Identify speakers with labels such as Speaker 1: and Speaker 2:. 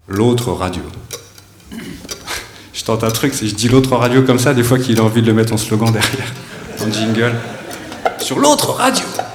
Speaker 1: l'autre radio. Je tente un truc, si je dis l'autre radio comme ça, des fois qu'il a envie de le mettre en slogan derrière, en jingle. Sur l'autre radio.